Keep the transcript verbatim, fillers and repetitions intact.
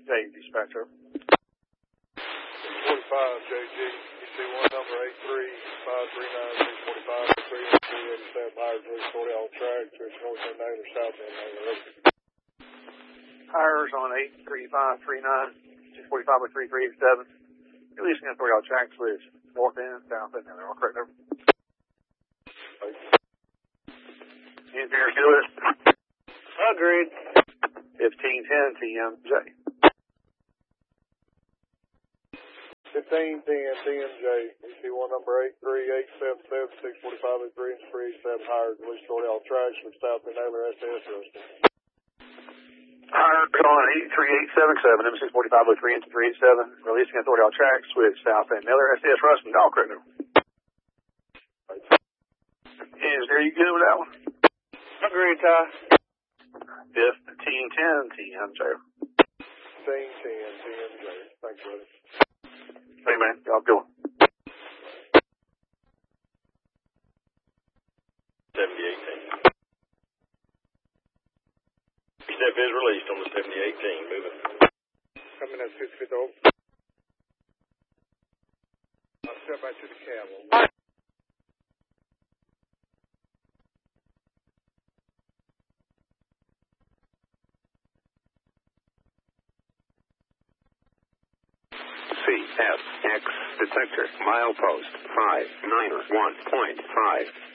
Dave, dispatcher. forty-five, J G. You see one number eight three five three nine six forty-five three three eighty-seven higher three forty all track, switch north and Naylor, south and Naylor. Hires on eight three five three nine six forty-five with three three eight seven. Releasing a three all track, switch north end, south end, Naylor. All correct, over. Engineer Hewitt. Agreed. fifteen ten T M J. fifteen ten T M J. You see one number eight three eight seven seven six forty-five with three three eight seven higher than Lee Shorty all tracks with south and Naylor S S Rustin. Hires on eight three eight seven seven M six forty-five with three three eight seven. Releasing authority all tracks with south and Naylor S S Rustin. All correct, over. Engineer, you good with that one? Agreed, Ty. fifteen ten T M J. fifteen ten T M J. Thanks, brother. Hey, man. Y'all go. seventy eighteen. Step is released on the seventy eighteen. Moving. Coming at six feet over. I'll step back to the cab. C F X detector milepost five niner one point five.